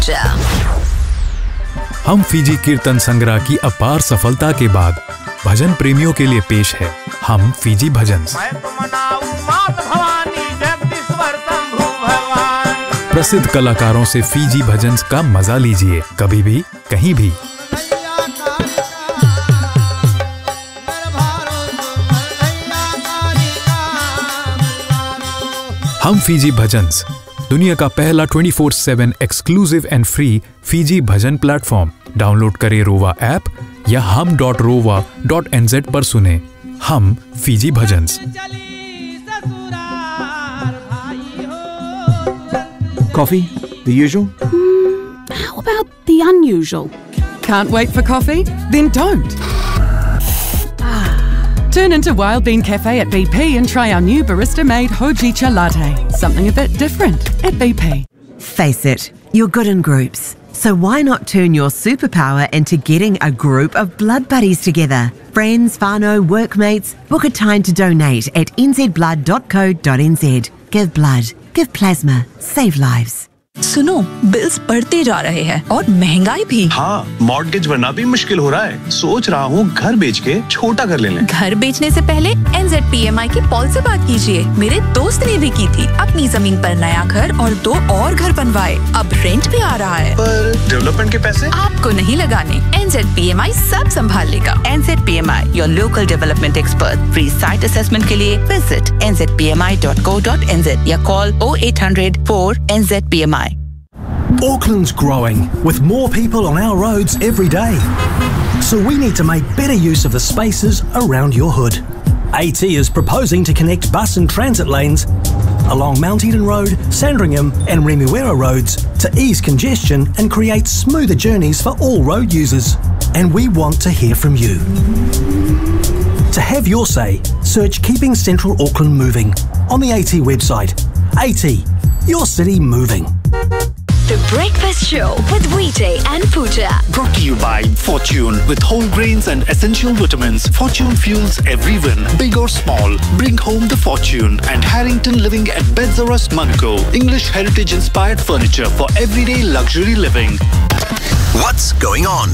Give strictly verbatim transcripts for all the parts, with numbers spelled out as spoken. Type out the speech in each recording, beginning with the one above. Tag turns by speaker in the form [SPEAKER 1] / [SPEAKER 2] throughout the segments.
[SPEAKER 1] हम फीजी कीर्तन संग्रह की अपार सफलता के बाद भजन प्रेमियों के लिए पेश है हम फीजी भजन्स। प्रसिद्ध कलाकारों से फीजी भजन्स का मजा लीजिए कभी भी कहीं भी। हम फीजी भजन्स दुनिया का पहला twenty four seven exclusive and free Fiji bhajan platform. Download करें रोवा ऐप या हम डॉट रोवा डॉट एन जेड पर सुने हम Fiji bhajans.
[SPEAKER 2] Coffee, the usual?
[SPEAKER 3] Mm, how about the unusual?
[SPEAKER 4] Can't wait for coffee? Then don't. Turn into Wild Bean Cafe at B P and try our new barista-made Hojicha latte. Something a bit different at B P.
[SPEAKER 5] Face it, you're good in groups. So why not turn your superpower into getting a group of blood buddies together? Friends, whānau, workmates, book a time to donate at n z blood dot co dot n z. Give blood. Give plasma. Save lives.
[SPEAKER 6] सुनो, bills बढ़ते जा रहे हैं और महंगाई भी।
[SPEAKER 7] हाँ, mortgage भरना भी मुश्किल हो रहा है। सोच रहा हूँ घर बेच के छोटा घर ले लें।
[SPEAKER 6] घर बेचने से पहले एन जेड पी एम आई की पॉलिसी से बात कीजिए। मेरे दोस्त ने भी की थी, अपनी जमीन पर नया घर और दो और घर बनवाए। अब रेंट भी आ रहा है।
[SPEAKER 7] पर डेवलपमेंट के पैसे
[SPEAKER 6] आपको नहीं लगाने। एन जेड पी एम आई सब संभाल लेगा।
[SPEAKER 5] N Z P M I, your local development expert. Free site assessment के लिए visit n z p m i dot co dot n z या call oh eight hundred four N Z P M I.
[SPEAKER 8] Auckland's growing, with more people on our roads every day. So we need to make better use of the spaces around your hood. A T is proposing to connect bus and transit lanes along Mount Eden Road, Sandringham and Remuera roads to ease congestion and create smoother journeys for all road users. And we want to hear from you. To have your say, search Keeping Central Auckland Moving on the A T website. A T, your city moving.
[SPEAKER 9] The Breakfast Show with Weeday and Pooja.
[SPEAKER 10] Brought to you by Fortune. With whole grains and essential vitamins, Fortune fuels every win, big or small. Bring home the fortune. And Harrington Living at Bedzarus, Manukau. English heritage-inspired furniture for everyday luxury living.
[SPEAKER 11] What's going on?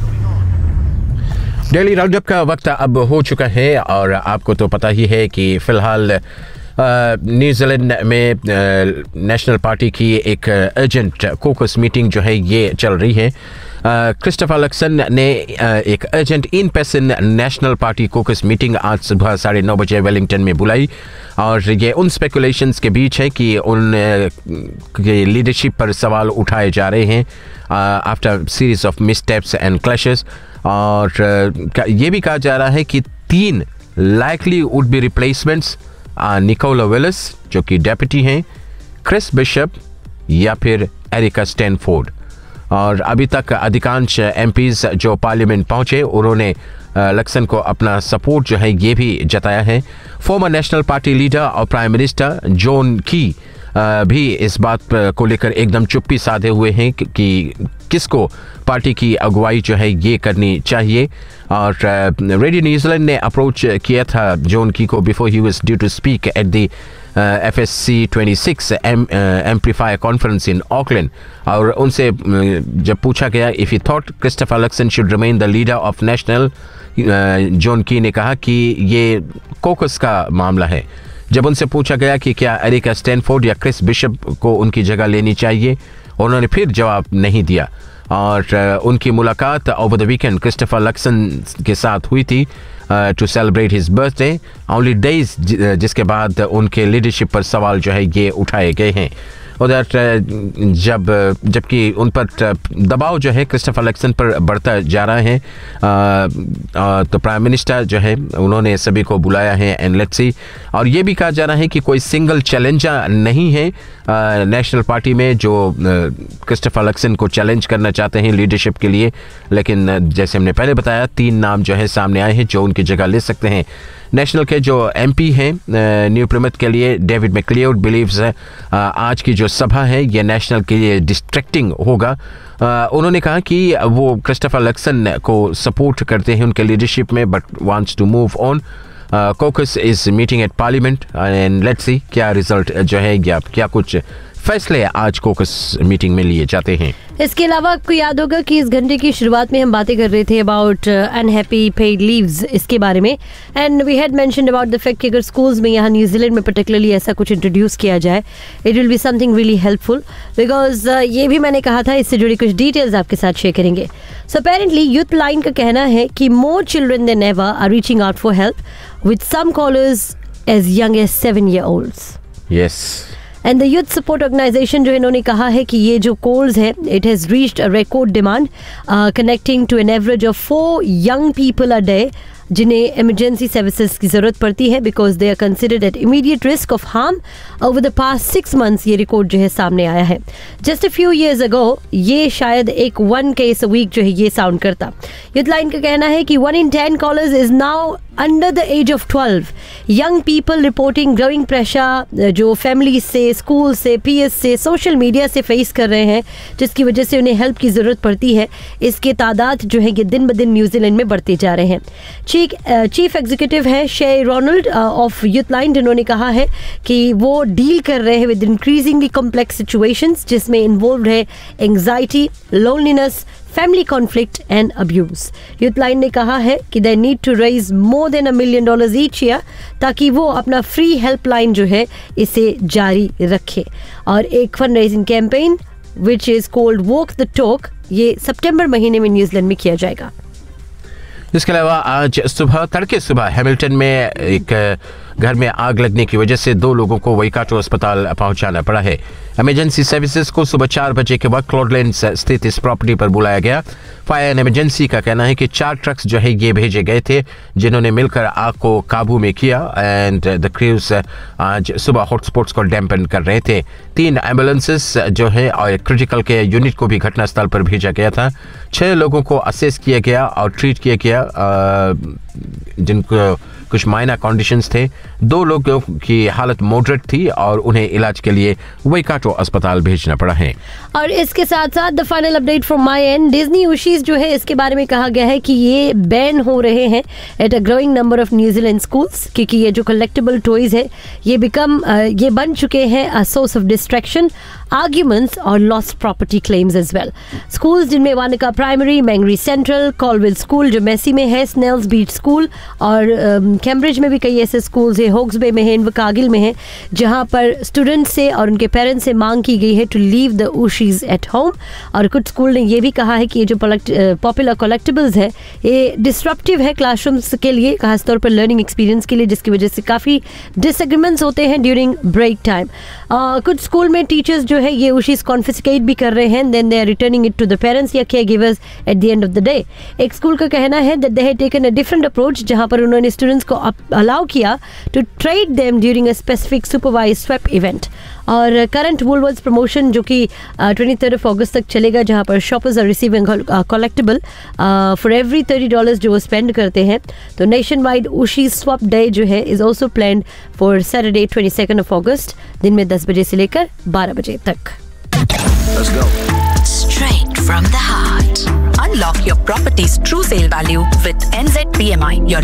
[SPEAKER 12] Daily roundup का वक्त अब हो चुका है और आपको तो पता ही है कि फ़िलहाल न्यूजीलैंड में नेशनल पार्टी की एक अर्जेंट कोकस मीटिंग जो है ये चल रही है। क्रिस्टोफर लक्सन ने एक urgent in person national party कोकस meeting आज सुबह साढ़े नौ बजे वेलिंगटन में बुलाई और ये उन स्पेकुलेशंस के बीच है कि उन के लीडरशिप पर सवाल उठाए जा रहे हैं after series of मिसस्टेप्स and clashes. और ये भी कहा जा रहा है कि तीन likely would be replacements, Nicola Willis जो कि डेप्यूटी हैं, क्रिस बिशप या फिर एरिका स्टैनफोर्ड। और अभी तक अधिकांश एमपीज जो पार्लियामेंट पहुंचे उन्होंने लक्सन को अपना सपोर्ट जो है ये भी जताया है। फॉर्मर नेशनल पार्टी लीडर और प्राइम मिनिस्टर जॉन की भी इस बात को लेकर एकदम चुप्पी साधे हुए हैं कि किसको पार्टी की अगुवाई जो है ये करनी चाहिए। और रेडियो न्यूजीलैंड ने अप्रोच किया था जॉन की को before he was due to speak at the F S C twenty six amplifier conference in Auckland और उनसे जब पूछा गया if he thought Christopher Luxon should remain the leader of national, John की ने कहा कि ये कोकस का मामला है। जब उनसे पूछा गया कि क्या एरिका स्टैनफोर्ड या क्रिस बिशप को उनकी जगह लेनी चाहिए, उन्होंने फिर जवाब नहीं दिया। और उनकी मुलाकात over the weekend Christopher Luxon के साथ हुई थी to celebrate his birthday only days, जिसके बाद उनके लीडरशिप पर सवाल जो है ये उठाए गए हैं। उधर जब जबकि उन पर दबाव जो है क्रिस्टोफर लक्सन पर बढ़ता जा रहा है तो प्राइम मिनिस्टर जो है उन्होंने सभी को बुलाया है एंड लेट्स सी। और ये भी कहा जा रहा है कि कोई सिंगल चैलेंजर नहीं है नेशनल पार्टी में जो क्रिस्टोफर लक्सन को चैलेंज करना चाहते हैं लीडरशिप के लिए, लेकिन जैसे हमने पहले बताया तीन नाम जो है सामने आए हैं जो उनकी जगह ले सकते हैं। नेशनल के जो एमपी हैं न्यू प्लिमथ के लिए डेविड मैकलियोड बिलीव्स है आज की जो सभा है ये नेशनल के लिए डिस्ट्रैक्टिंग होगा। उन्होंने कहा कि वो क्रिस्टोफर लक्सन को सपोर्ट करते हैं उनके लीडरशिप में but wants to move on. कोकस is meeting at parliament and let's see क्या रिजल्ट जो है या क्या कुछ फैसले आज कोकस मीटिंग में लिए जाते हैं।
[SPEAKER 13] इसके अलावा आपको याद होगा कि इस घंटे की शुरुआत में हम बातें कर रहे थे अबाउट अनहैप्पी पेड लीव्स इसके बारे में, and we had mentioned about the fact कि अगर स्कूल्स में यहाँ न्यूजीलैंड में पर्टिकुलरली ऐसा कुछ इंट्रोड्यूस किया जाए, it will be something really helpful, because ये भी मैंने कहा था, इससे जुड़ी कुछ डिटेल्स आपके साथ शेयर करेंगे। सो अपेरेंटली यूथ लाइन का कहना है कि more children then ever R reaching out for help with some callers as young age seven year olds.
[SPEAKER 12] Yes,
[SPEAKER 13] and the youth support organisation जो इन्होंने कहा है कि ये जो कॉल्स है, it has reached a record demand connecting to an average of for young people a day जिन्हें emergency services की ज़रूरत पड़ती है because they are considered at immediate risk of harm. Over the past six months ये record जो है सामने आया है। Just a few years ago ये शायद एक वन केस अ वीक जो है ये साउंड करता। यूथ लाइन का कहना है कि one in ten callers is now under the age of twelve. Young people reporting growing pressure जो फैमिली से, स्कूल से, पीएस से, सोशल मीडिया से फेस कर रहे हैं, जिसकी वजह से उन्हें हेल्प की ज़रूरत पड़ती है। इसके तादाद जो है ये दिन ब दिन न्यूजीलैंड में बढ़ते जा रहे हैं। चीफ एग्जीक्यूटिव है शे रोनाल्ड ऑफ यूथ लाइन, जिन्होंने कहा है कि वो डील कर रहे हैं विद इंक्रीजिंगली कॉम्प्लेक्स सिचुएशंस जिसमें इन्वॉल्व है anxiety, loneliness, family conflict and abuse. Youth line ने कहा है कि they need to raise more than a million dollars each year ताकि वो अपना फ्री हेल्पलाइन जो है इसे जारी रखे। और एक fund raising campaign which is called walk the talk, ये सितंबर महीने में न्यूजीलैंड में किया जाएगा।
[SPEAKER 12] इसके अलावा आज सुबह तड़के सुबह हैमिल्टन में एक घर में आग लगने की वजह से दो लोगों को वैकाटो अस्पताल पहुंचाना पड़ा है। इमरजेंसी सर्विसेज को सुबह चार बजे के वक्त क्लॉडलैंड स्थित इस प्रॉपर्टी पर बुलाया गया। फायर एंड इमरजेंसी का कहना है कि चार ट्रक्स जो है ये भेजे गए थे जिन्होंने मिलकर आग को काबू में किया एंड द क्रूज आज सुबह हॉटस्पॉट्स को डैम्पन कर रहे थे। तीन एम्बुलेंसेस जो है और क्रिटिकल केयर यूनिट को भी घटनास्थल पर भेजा गया था। छह लोगों को असेस किया गया और ट्रीट किया गया जिनको कुछ माइनर कंडीशंस थे। दो लोगों की हालत मॉडरेट थी और उन्हें इलाज के लिए वैकाटो अस्पताल भेजना पड़ा है।
[SPEAKER 13] और इसके साथ साथ the final update from my and, Disney उशीज जो है इसके बारे में कहा गया है कि ये बैन हो रहे हैं at a growing number of New Zealand schools, क्योंकि ये जो कलेक्टेबल टॉयज है ये बिकम ये बन चुके हैं a source of distraction, arguments और lost property claims as well. Schools जिनमें वानिका प्राइमरी, मैंगरी सेंट्रल, कॉलविल स्कूल जो मैसी में है, स्नेल्स बीच स्कूल और कैम्ब्रिज में भी कई ऐसे स्कूल्स है, होक्स बे में है, इनवकागिल में है, जहां पर स्टूडेंट्स से और उनके पेरेंट्स से मांग की गई है to leave the उशीज at home. और कुछ स्कूल ने ये भी कहा है कि ये जो पॉपुलर कलेक्टिबल्स है ये डिस्ट्रप्टिव है क्लासरूम्स के लिए, खासतौर पर लर्निंग एक्सपीरियंस के लिए, जिसकी वजह से काफ़ी डिसएग्रीमेंट्स होते हैं ड्यूरिंग ब्रेक टाइम। कुछ स्कूल में टीचर्स जो है ये उशीज कॉन्फिस्केट भी कर रहे हैं, then they are returning it to the parents या care givers at the end of the day. एक स्कूल का कहना है that they have taken a different approach, जहां पर उन्होंने स्टूडेंट्स को अलाउ किया to trade them during a specific supervise swap event. और करंट वुलवर्ड्स प्रमोशन जो कि ट्वेंटी थर्ड ऑफ अगस्त तक चलेगा, जहां पर shoppers are receiving collectable for every thirty dollars जो वो स्पेंड करते हैं। तो नेशन वाइड उशी स्वैप डे जो है is also planned for Saturday twenty second of अगस्त दिन में दस बजे से लेकर बारह बजे तक।
[SPEAKER 11] Let's go.
[SPEAKER 6] Straight from the heart. Unlock your property's true sale value with N Z P M I, your